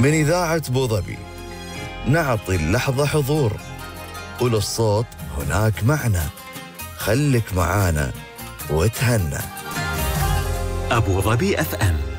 من إذاعة أبوظبي نعطي اللحظة حضور، وللصوت هناك معنى. خلك معانا وتهنى. أبوظبي FM.